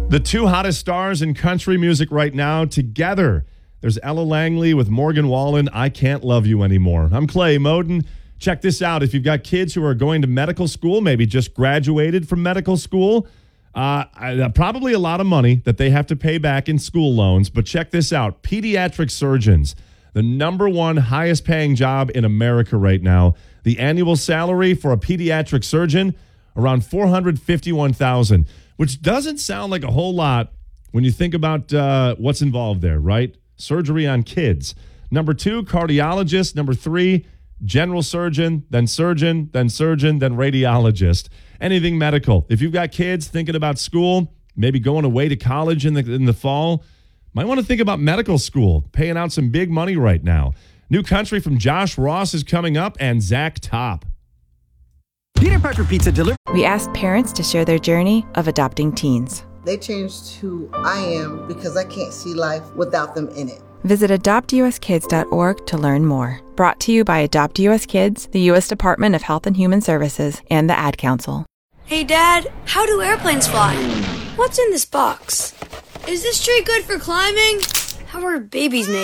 The two hottest stars in country music right now together. There's Ella Langley with Morgan Wallen, I Can't Love You Anymore. I'm Clay Moden. Check this out. If you've got kids who are going to medical school, maybe just graduated from medical school, probably a lot of money that they have to pay back in school loans. But check this out. Pediatric surgeons, the number one highest paying job in America right now. The annual salary for a pediatric surgeon, around $451,000. Which doesn't sound like a whole lot when you think about what's involved there, right? Surgery on kids. Number two, cardiologist. Number three, general surgeon, then radiologist. Anything medical. If you've got kids thinking about school, maybe going away to college in the fall, might want to think about medical school, paying out some big money right now. New country from Josh Ross is coming up, and Zach Top. Peter Piper Pizza delivered. We asked parents to share their journey of adopting teens. They changed who I am because I can't see life without them in it. Visit adoptuskids.org to learn more. Brought to you by Adopt US Kids, the U.S. Department of Health and Human Services, and the Ad Council. Hey, Dad, how do airplanes fly? What's in this box? Is this tree good for climbing? How are babies made?